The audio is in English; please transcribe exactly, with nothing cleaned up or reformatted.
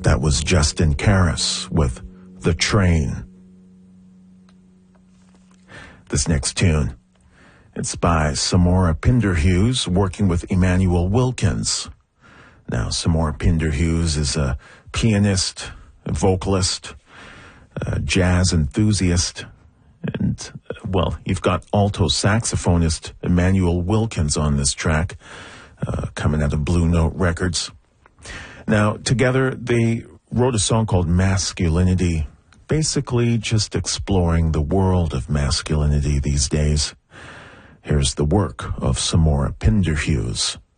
That was Justin Karas with The Train. This next tune, it's by Samora Pinderhughes working with Emmanuel Wilkins. Now, Samora Pinderhughes is a pianist, a vocalist, a jazz enthusiast, and, uh, well, you've got alto saxophonist Emmanuel Wilkins on this track, uh, coming out of Blue Note Records. Now, together, they wrote a song called Masculinity, basically just exploring the world of masculinity these days. Here's the work of Samora Pinderhughes.